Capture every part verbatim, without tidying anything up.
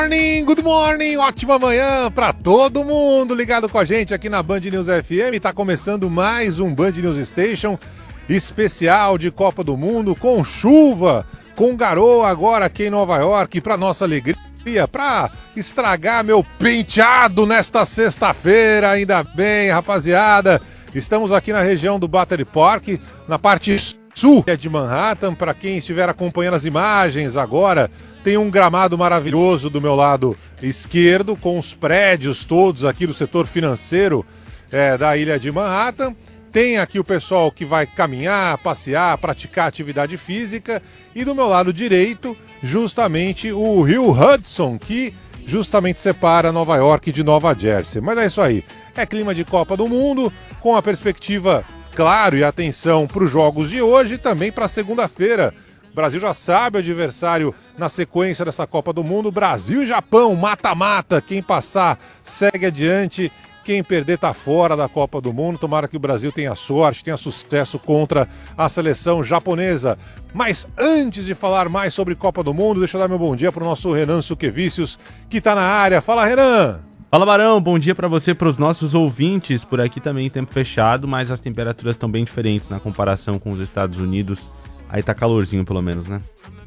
Morning, good morning, ótima manhã para todo mundo ligado com a gente aqui na Band News F M. Tá começando mais um Band News Station especial de Copa do Mundo, com chuva, com garoa agora aqui em Nova York, para nossa alegria, para estragar meu penteado nesta sexta-feira. Ainda bem, rapaziada, estamos aqui na região do Battery Park, na parte sul de Manhattan. Para quem estiver acompanhando as imagens agora, tem um gramado maravilhoso do meu lado esquerdo, com os prédios todos aqui do setor financeiro é, da ilha de Manhattan. Tem aqui o pessoal que vai caminhar, passear, praticar atividade física. E do meu lado direito, justamente o rio Hudson, que justamente separa Nova York de Nova Jersey. Mas é isso aí, é clima de Copa do Mundo, com a perspectiva, claro, e atenção para os jogos de hoje e também para segunda-feira. O Brasil já sabe o adversário na sequência dessa Copa do Mundo. Brasil e Japão, mata-mata. Quem passar segue adiante. Quem perder tá fora da Copa do Mundo. Tomara que o Brasil tenha sorte, tenha sucesso contra a seleção japonesa. Mas antes de falar mais sobre Copa do Mundo, deixa eu dar meu bom dia para o nosso Renan Suquevicius, que está na área. Fala, Renan! Fala, Barão, bom dia para você, para os nossos ouvintes. Por aqui também tempo fechado, mas as temperaturas estão bem diferentes na comparação com os Estados Unidos. Aí tá calorzinho, pelo menos, né?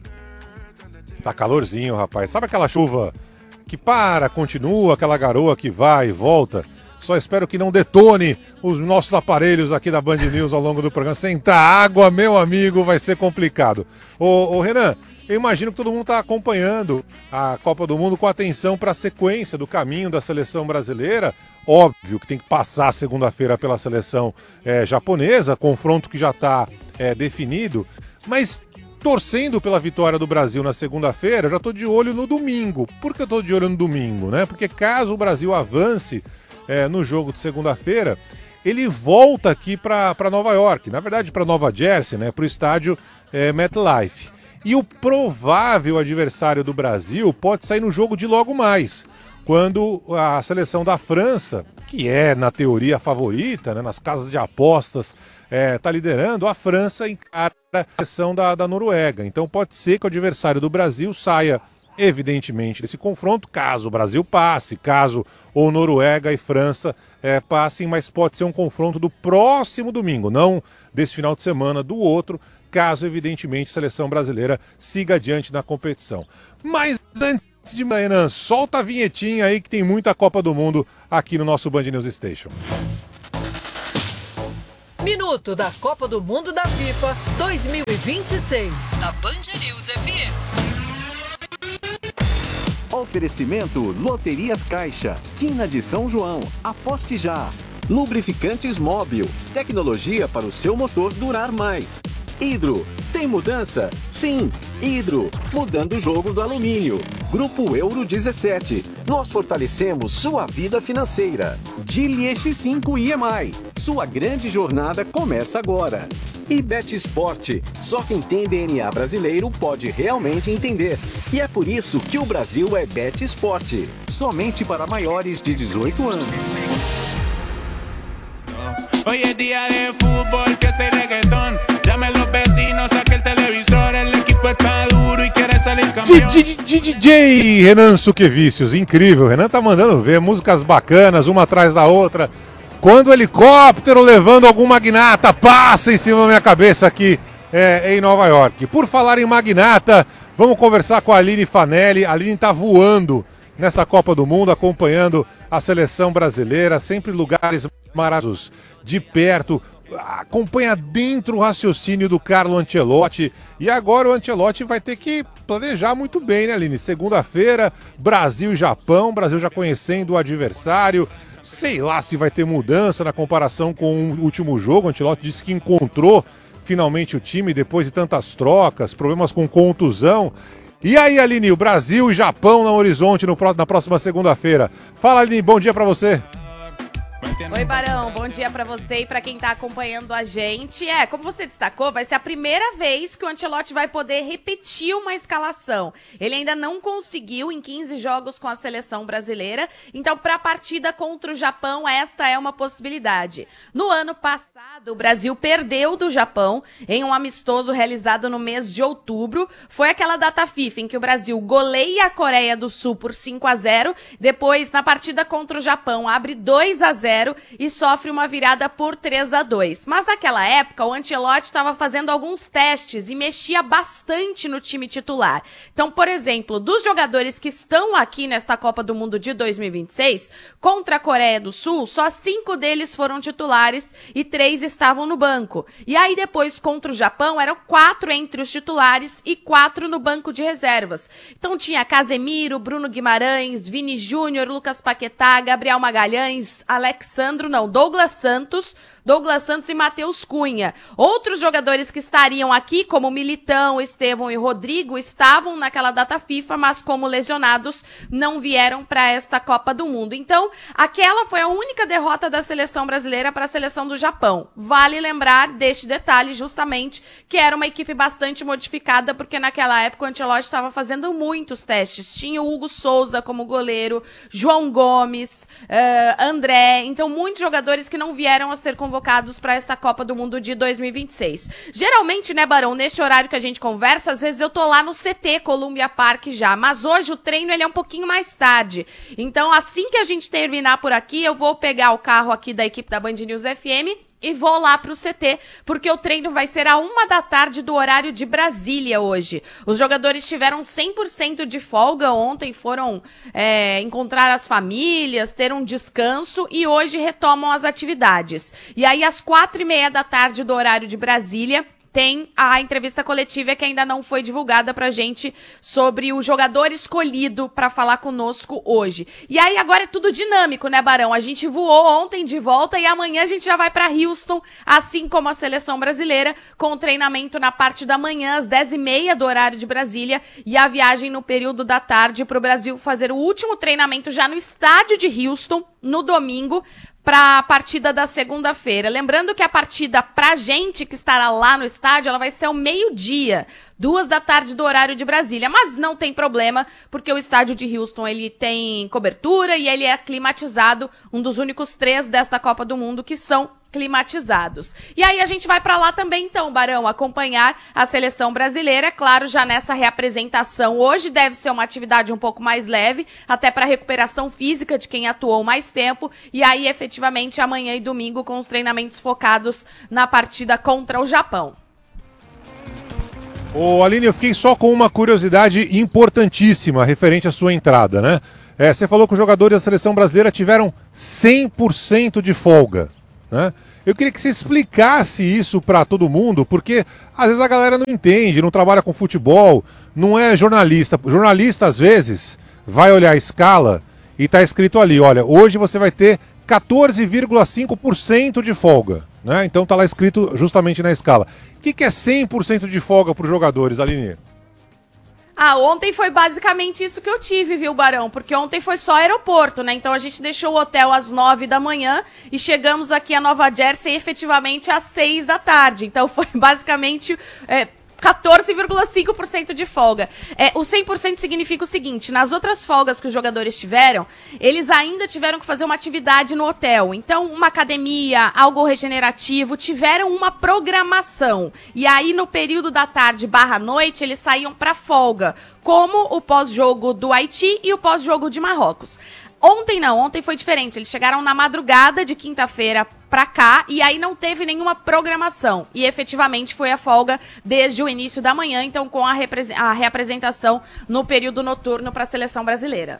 Tá calorzinho, rapaz. Sabe aquela chuva que para, continua, aquela garoa que vai e volta? Só espero que não detone os nossos aparelhos aqui da Band News ao longo do programa. Se entrar água, meu amigo, vai ser complicado. Ô, ô Renan, eu imagino que todo mundo está acompanhando a Copa do Mundo com atenção para a sequência do caminho da seleção brasileira. Óbvio que tem que passar segunda-feira pela seleção é, japonesa, confronto que já está é, definido. Mas torcendo pela vitória do Brasil na segunda-feira, eu já estou de olho no domingo. Por que eu estou de olho no domingo, né? Porque caso o Brasil avance é, no jogo de segunda-feira, ele volta aqui para Nova York, na verdade para Nova Jersey, né? Para o estádio é, MetLife. E o provável adversário do Brasil pode sair no jogo de logo mais, quando a seleção da França, que é na teoria a favorita, né, nas casas de apostas, está é, liderando, a França encara a seleção da, da Noruega. Então pode ser que o adversário do Brasil saia, evidentemente, desse confronto, caso o Brasil passe, caso ou Noruega e França é, passem, mas pode ser um confronto do próximo domingo, não desse final de semana, do outro, caso, evidentemente, a seleção brasileira siga adiante na competição. Mas antes de manhã, solta a vinhetinha aí que tem muita Copa do Mundo aqui no nosso Band News Station. Minuto da Copa do Mundo da FIFA dois mil e vinte e seis, da Band News F M. Oferecimento Loterias Caixa, Quina de São João, aposte já. Lubrificantes Móbil, tecnologia para o seu motor durar mais. Hidro, tem mudança? Sim, Hidro, mudando o jogo do alumínio. Grupo Euro dezessete, nós fortalecemos sua vida financeira. Geely X cinco I M I, sua grande jornada começa agora. E Bet Sport, só quem tem D N A brasileiro pode realmente entender. E é por isso que o Brasil é Bet Sport, somente para maiores de dezoito anos. Hoy es día de fútbol, que ese reggaetón. Llame los vecinos, saque el televisor. El equipo está duro e quer salir campeão. D J Renan Suquevicius, incrível. Renan tá mandando ver músicas bacanas, uma atrás da outra. Quando o helicóptero levando algum magnata passa em cima da minha cabeça aqui é, em Nova York. Por falar em magnata, vamos conversar com a Aline Fanelli. A Aline tá voando nessa Copa do Mundo, acompanhando a seleção brasileira, sempre em lugares maravilhosos, de perto, acompanha dentro o raciocínio do Carlo Ancelotti, e agora o Ancelotti vai ter que planejar muito bem, né, Aline? Segunda-feira, Brasil e Japão, Brasil já conhecendo o adversário, sei lá se vai ter mudança na comparação com o último jogo. O Ancelotti disse que encontrou finalmente o time depois de tantas trocas, problemas com contusão. E aí, Aline, o Brasil e Japão no horizonte no, na próxima segunda-feira. Fala, Aline, bom dia pra você. Oi, Barão, bom dia pra você e pra quem tá acompanhando a gente. É, como você destacou, vai ser a primeira vez que o Ancelotti vai poder repetir uma escalação. Ele ainda não conseguiu em quinze jogos com a seleção brasileira, então pra partida contra o Japão, esta é uma possibilidade. No ano passado, o Brasil perdeu do Japão em um amistoso realizado no mês de outubro. Foi aquela data FIFA em que o Brasil goleia a Coreia do Sul por cinco a zero, depois na partida contra o Japão abre dois a zero e sofre uma virada por três a dois. Mas naquela época o Ancelotti estava fazendo alguns testes e mexia bastante no time titular. Então, por exemplo, dos jogadores que estão aqui nesta Copa do Mundo de dois mil e vinte e seis, contra a Coreia do Sul, só cinco deles foram titulares e três estavam no banco. E aí depois contra o Japão eram quatro entre os titulares e quatro no banco de reservas. Então tinha Casemiro, Bruno Guimarães, Vini Júnior, Lucas Paquetá, Gabriel Magalhães, Alexandro, não, Douglas Santos, Douglas Santos e Matheus Cunha. Outros jogadores que estariam aqui, como Militão, Estevão e Rodrigo, estavam naquela data FIFA, mas como lesionados, não vieram para esta Copa do Mundo. Então, aquela foi a única derrota da seleção brasileira para a seleção do Japão. Vale lembrar deste detalhe, justamente, que era uma equipe bastante modificada, porque naquela época o Ancelotti estava fazendo muitos testes. Tinha o Hugo Souza como goleiro, João Gomes, uh, André, então muitos jogadores que não vieram a ser convocados convocados para esta Copa do Mundo de dois mil e vinte e seis. Geralmente, né, Barão, neste horário que a gente conversa, às vezes eu tô lá no C T Columbia Park já, mas hoje o treino ele é um pouquinho mais tarde. Então, assim que a gente terminar por aqui, eu vou pegar o carro aqui da equipe da Band News F M e vou lá pro C T, porque o treino vai ser a uma da tarde do horário de Brasília hoje. Os jogadores tiveram cem por cento de folga ontem, foram é, encontrar as famílias, ter um descanso e hoje retomam as atividades. E aí, às quatro e meia da tarde do horário de Brasília, tem a entrevista coletiva que ainda não foi divulgada pra gente sobre o jogador escolhido pra falar conosco hoje. E aí agora é tudo dinâmico, né, Barão? A gente voou ontem de volta e amanhã a gente já vai pra Houston, assim como a seleção brasileira, com o treinamento na parte da manhã, às dez e meia do horário de Brasília, e a viagem no período da tarde pro Brasil fazer o último treinamento já no estádio de Houston, no domingo, para a partida da segunda-feira. Lembrando que a partida pra gente que estará lá no estádio, ela vai ser ao meio-dia, duas da tarde do horário de Brasília, mas não tem problema, porque o estádio de Houston, ele tem cobertura e ele é climatizado, um dos únicos três desta Copa do Mundo que são climatizados. E aí a gente vai pra lá também então, Barão, acompanhar a seleção brasileira, claro, já nessa reapresentação. Hoje deve ser uma atividade um pouco mais leve, até para recuperação física de quem atuou mais tempo, e aí efetivamente amanhã e domingo com os treinamentos focados na partida contra o Japão. Ô Aline, eu fiquei só com uma curiosidade importantíssima referente à sua entrada, né? É, você falou que os jogadores da seleção brasileira tiveram cem por cento de folga, né? Eu queria que você explicasse isso para todo mundo, porque às vezes a galera não entende, não trabalha com futebol, não é jornalista. Jornalista, às vezes, vai olhar a escala e tá escrito ali, olha, hoje você vai ter quatorze vírgula cinco por cento de folga, né? Então tá lá escrito justamente na escala. O que, que é cem por cento de folga para os jogadores, Aline? Ah, ontem foi basicamente isso que eu tive, viu, Barão? Porque ontem foi só aeroporto, né? Então a gente deixou o hotel às nove da manhã e chegamos aqui a Nova Jersey efetivamente às seis da tarde. Então foi basicamente é, quatorze vírgula cinco por cento de folga. É, o cem por cento significa o seguinte, nas outras folgas que os jogadores tiveram, eles ainda tiveram que fazer uma atividade no hotel. Então, uma academia, algo regenerativo, tiveram uma programação. E aí, no período da tarde barra noite, eles saíam para folga, como o pós-jogo do Haiti e o pós-jogo de Marrocos. Ontem não, ontem foi diferente. Eles chegaram na madrugada de quinta-feira pra cá e aí não teve nenhuma programação. E efetivamente foi a folga desde o início da manhã, então com a, repre- a reapresentação no período noturno para a seleção brasileira.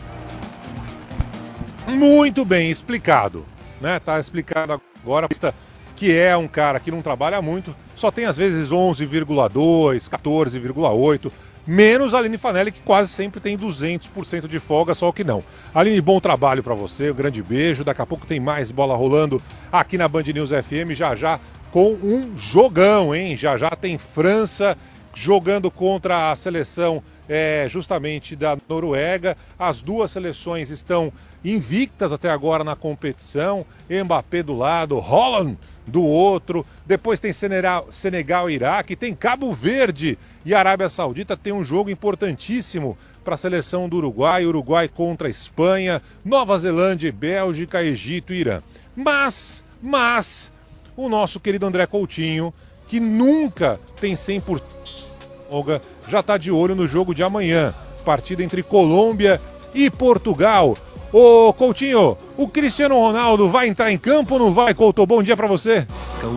Muito bem explicado, né? Tá explicado agora que é um cara que não trabalha muito, só tem às vezes onze vírgula dois, quatorze vírgula oito. Menos a Aline Fanelli, que quase sempre tem duzentos por cento de folga, só que não. Aline, bom trabalho pra você, um grande beijo. Daqui a pouco tem mais bola rolando aqui na Band News F M, já já com um jogão, hein? Já já tem França jogando contra a seleção é, justamente da Noruega. As duas seleções estão invictas até agora na competição. Mbappé do lado, Haaland do outro. Depois tem Senegal, Senegal e Iraque, tem Cabo Verde e Arábia Saudita. Tem um jogo importantíssimo para a seleção do Uruguai. Uruguai contra a Espanha, Nova Zelândia e Bélgica, Egito e Irã. Mas, mas, o nosso querido André Coutinho, que nunca tem cem por cento já está de olho no jogo de amanhã. Partida entre Colômbia e Portugal. Ô Coutinho, o Cristiano Ronaldo vai entrar em campo ou não vai, Couto? Bom dia para você.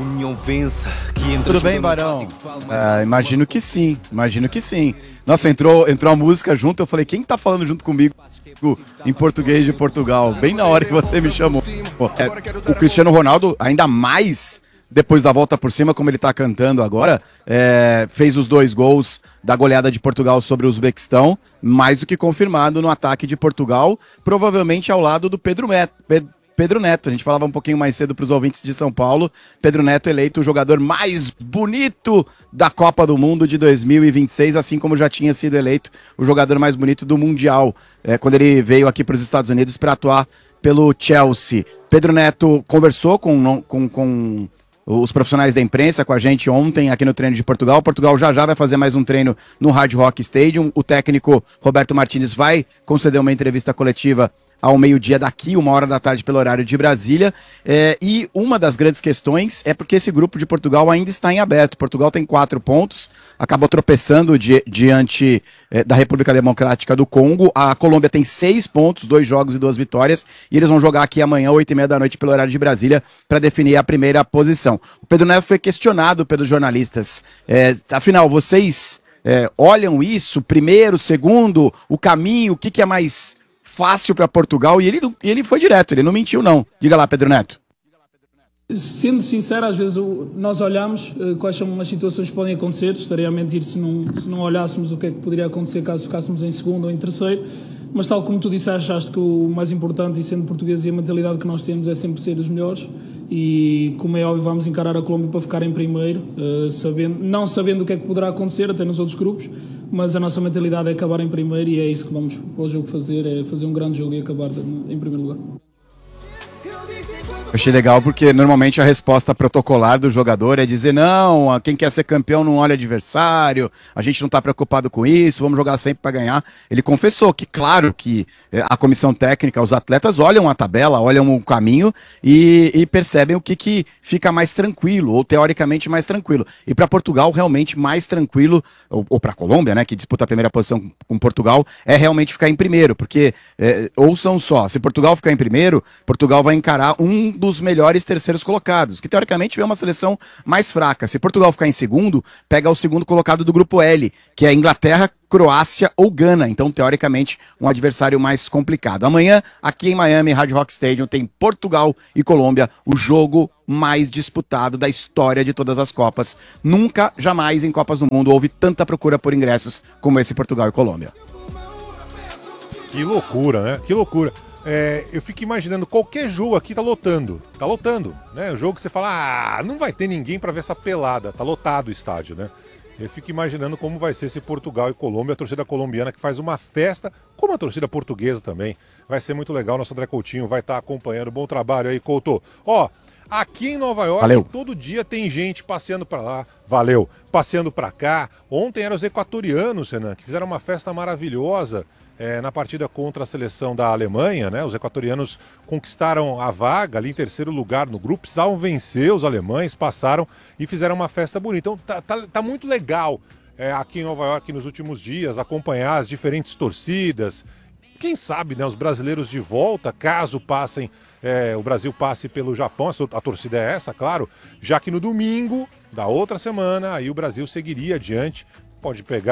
Tudo bem, Barão? Ah, imagino que sim, imagino que sim. Nossa, entrou, entrou a música junto, eu falei, quem tá falando junto comigo em português de Portugal? Bem na hora que você me chamou. É, o Cristiano Ronaldo, ainda mais depois da volta por cima, como ele tá cantando agora, é, fez os dois gols da goleada de Portugal sobre o Uzbequistão, mais do que confirmado no ataque de Portugal, provavelmente ao lado do Pedro Neto. Pedro Neto, a gente falava um pouquinho mais cedo para os ouvintes de São Paulo, Pedro Neto eleito o jogador mais bonito da Copa do Mundo de dois mil e vinte e seis, assim como já tinha sido eleito o jogador mais bonito do Mundial, é, quando ele veio aqui para os Estados Unidos para atuar pelo Chelsea. Pedro Neto conversou com... com, com os profissionais da imprensa com a gente ontem aqui no treino de Portugal. Portugal já já vai fazer mais um treino no Hard Rock Stadium. O técnico Roberto Martínez vai conceder uma entrevista coletiva ao meio-dia daqui, uma hora da tarde pelo horário de Brasília. É, e uma das grandes questões é porque esse grupo de Portugal ainda está em aberto. Portugal tem quatro pontos, acabou tropeçando di diante é, da República Democrática do Congo. A Colômbia tem seis pontos, dois jogos e duas vitórias, e eles vão jogar aqui amanhã, oito e meia da noite, pelo horário de Brasília, para definir a primeira posição. O Pedro Neto foi questionado pelos jornalistas. É, afinal, vocês é, olham isso, primeiro, segundo, o caminho, o que, que é mais fácil para Portugal? E ele, ele foi direto, ele não mentiu não. Diga lá, Pedro Neto. Sendo sincero, às vezes nós olhamos uh, quais são as situações que podem acontecer. Estaria a mentir se não, se não olhássemos o que é que poderia acontecer caso ficássemos em segundo ou em terceiro. Mas tal como tu disseste, acho que o mais importante, e sendo português, e a mentalidade que nós temos é sempre ser os melhores. E como é óbvio, vamos encarar a Colômbia para ficar em primeiro, uh, sabendo, não sabendo o que é que poderá acontecer até nos outros grupos, mas a nossa mentalidade é acabar em primeiro, e é isso que vamos para o jogo fazer, é fazer um grande jogo e acabar em primeiro lugar. Achei legal porque normalmente a resposta protocolar do jogador é dizer não, quem quer ser campeão não olha adversário, a gente não está preocupado com isso, vamos jogar sempre para ganhar. Ele confessou que, claro, que a comissão técnica, os atletas olham a tabela, olham o caminho e, e percebem o que, que fica mais tranquilo, ou teoricamente mais tranquilo. E para Portugal, realmente mais tranquilo, ou, ou para a Colômbia, né, que disputa a primeira posição com Portugal, é realmente ficar em primeiro, porque, é, ouçam só, se Portugal ficar em primeiro, Portugal vai encarar um dos melhores terceiros colocados, que teoricamente vê uma seleção mais fraca. Se Portugal ficar em segundo, pega o segundo colocado do grupo L, que é Inglaterra, Croácia ou Gana. Então, teoricamente, um adversário mais complicado. Amanhã, aqui em Miami, Hard Rock Stadium, tem Portugal e Colômbia, o jogo mais disputado da história de todas as Copas. Nunca, jamais em Copas do Mundo houve tanta procura por ingressos como esse Portugal e Colômbia. Que loucura, né? Que loucura. É, eu fico imaginando, qualquer jogo aqui tá lotando, tá lotando, né? O jogo que você fala, ah, não vai ter ninguém para ver essa pelada, tá lotado o estádio, né? Eu fico imaginando como vai ser esse Portugal e Colômbia, a torcida colombiana que faz uma festa, como a torcida portuguesa também. Vai ser muito legal, nosso André Coutinho vai estar acompanhando. Bom trabalho aí, Couto. Ó, aqui em Nova York, Valeu. Todo dia tem gente passeando para lá, valeu, passeando para cá. Ontem eram os equatorianos, Renan, que fizeram uma festa maravilhosa. É, na partida contra a seleção da Alemanha, né? Os equatorianos conquistaram a vaga ali em terceiro lugar no grupo, precisavam vencer os alemães, passaram e fizeram uma festa bonita. Então tá, tá, tá muito legal é, aqui em Nova York nos últimos dias acompanhar as diferentes torcidas. Quem sabe, né? Os brasileiros de volta, caso passem, é, o Brasil passe pelo Japão, a torcida é essa, claro, já que no domingo da outra semana aí o Brasil seguiria adiante. Pode pegar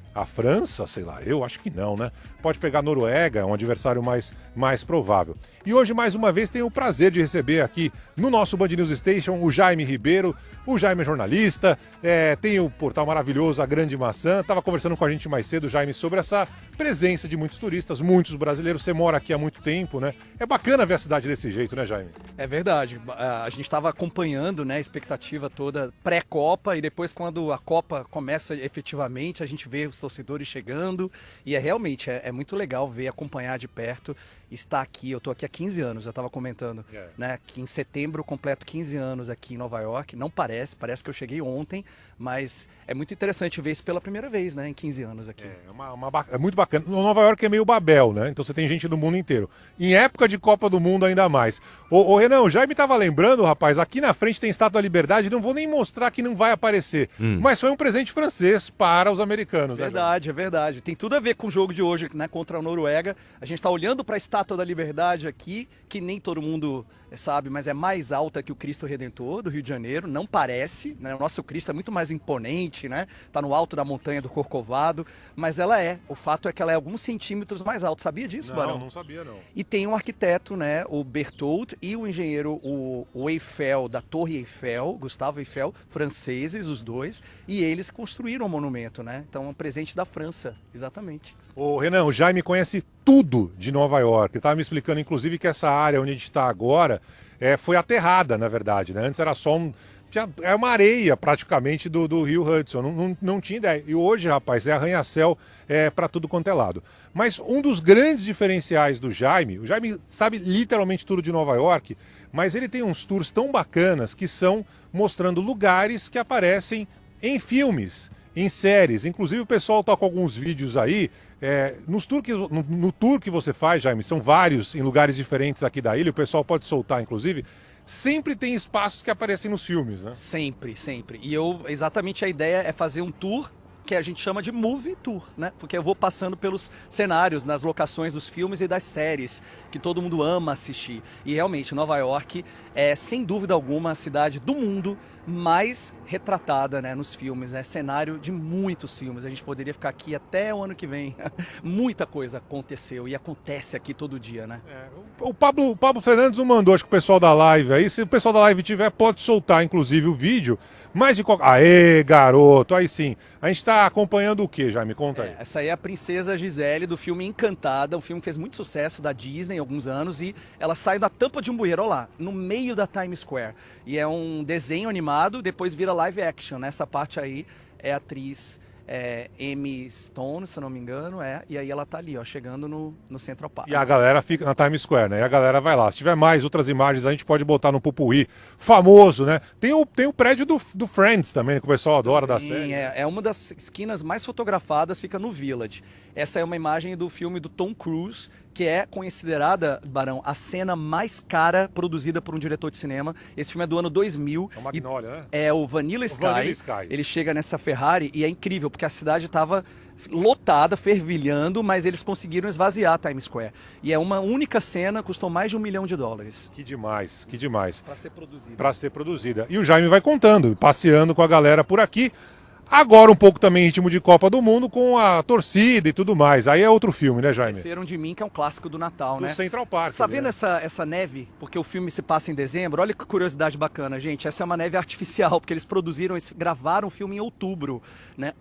A França, sei lá, eu acho que não, né? Pode pegar a Noruega, é um adversário mais, mais provável. E hoje, mais uma vez, tenho o prazer de receber aqui no nosso Band News Station o Jaime Ribeiro. O Jaime é jornalista, é, tem o portal maravilhoso A Grande Maçã. Estava conversando com a gente mais cedo, Jaime, sobre essa presença de muitos turistas, muitos brasileiros. Você mora aqui há muito tempo, né? É bacana ver a cidade desse jeito, né, Jaime? É verdade. A gente estava acompanhando, né, a expectativa toda pré-Copa e depois quando a Copa começa efetivamente, a gente vê os torcedores chegando e é realmente, é, é muito legal ver, acompanhar de perto, estar aqui. Eu estou aqui há quinze anos, eu estava comentando, é. né, que em setembro eu completo quinze anos aqui em Nova York. Não parece, parece que eu cheguei ontem, mas é muito interessante ver isso pela primeira vez, né, em quinze anos aqui. É, uma, uma, é muito bacana. Nova York é meio Babel, né? Então você tem gente do mundo inteiro. Em época de Copa do Mundo ainda mais. Ô, ô Renan, o Jaime estava lembrando, rapaz, aqui na frente tem Estátua da Liberdade, não vou nem mostrar que não vai aparecer, hum. mas foi um presente francês para os americanos. Verdade, né, é verdade. Tem tudo a ver com o jogo de hoje, né, contra a Noruega. A gente está olhando para a Estátua da Liberdade aqui, que nem todo mundo sabe, mas é mais alta que o Cristo Redentor do Rio de Janeiro, não parece, né? O nosso Cristo é muito mais imponente, né? Tá no alto da montanha do Corcovado, mas ela é. O fato é que ela é alguns centímetros mais alta. Sabia disso, Não, Barão? não sabia, não. E tem um arquiteto, né, o Berthold, e o engenheiro, o, o Eiffel, da Torre Eiffel, Gustavo Eiffel, franceses, os dois, e eles construíram o monumento, né? Então é um presente da França, exatamente. Ô Renan, o Jaime conhece tudo de Nova York. Ele estava me explicando, inclusive, que essa área onde a gente está agora é, foi aterrada, na verdade, né? Antes era só um... É uma areia, praticamente, do, do Rio Hudson. Não, não, não tinha ideia. E hoje, rapaz, é arranha-céu é, para tudo quanto é lado. Mas um dos grandes diferenciais do Jaime, o Jaime sabe literalmente tudo de Nova York, mas ele tem uns tours tão bacanas que são mostrando lugares que aparecem em filmes, em séries. Inclusive o pessoal tá com alguns vídeos aí. É, nos tour que, no, no tour que você faz, Jaime, são vários em lugares diferentes aqui da ilha, o pessoal pode soltar, inclusive. Sempre tem espaços que aparecem nos filmes, né? Sempre, sempre. E eu, exatamente a ideia é fazer um tour que a gente chama de movie tour, né? Porque eu vou passando pelos cenários, nas locações dos filmes e das séries, que todo mundo ama assistir. E realmente, Nova York é, sem dúvida alguma, a cidade do mundo mais retratada, né, nos filmes, né? Cenário de muitos filmes. A gente poderia ficar aqui até o ano que vem. Muita coisa aconteceu e acontece aqui todo dia, né? É, o, Pablo, o Pablo Fernandes não mandou, acho que o pessoal da live aí, se o pessoal da live tiver, pode soltar, inclusive, o vídeo. Mas de qualquer... Aê, garoto, aí sim. A gente tá acompanhando o que, Jaime? Conta aí. É, essa aí é a Princesa Gisele, do filme Encantada, um filme que fez muito sucesso da Disney há alguns anos, e ela sai da tampa de um bueiro, olha lá, no meio da Times Square. E é um desenho animado, depois vira live action. Nessa parte aí é a atriz é, Emma Stone, se eu não me engano, é, e aí ela tá ali, ó, chegando no, no Central Park. E a galera fica na Times Square, né? E a galera vai lá. Se tiver mais outras imagens, a gente pode botar no Pupuí. Famoso, né? Tem o, tem o prédio do, do Friends também, que o pessoal adora da série. É, é uma das esquinas mais fotografadas, fica no Village. Essa é uma imagem do filme do Tom Cruise, que é considerada, Barão, a cena mais cara produzida por um diretor de cinema. Esse filme é do ano dois mil. É o Magnolia, né? É o Vanilla Sky. O Vanilla Sky. Ele chega nessa Ferrari e é incrível, porque a cidade estava lotada, fervilhando, mas eles conseguiram esvaziar a Times Square. E é uma única cena, custou mais de um milhão de dólares. Que demais, que demais. Para ser produzida. Para ser produzida. E o Jaime vai contando, passeando com a galera por aqui. Agora um pouco também em ritmo de Copa do Mundo, com a torcida e tudo mais. Aí é outro filme, né, Jaime? Esqueceram de Mim, que é um clássico do Natal, do né? Central Park. Tá vendo né? essa, essa neve? Porque o filme se passa em dezembro. Olha que curiosidade bacana, gente. Essa é uma neve artificial, porque eles produziram, gravaram o filme em outubro, né?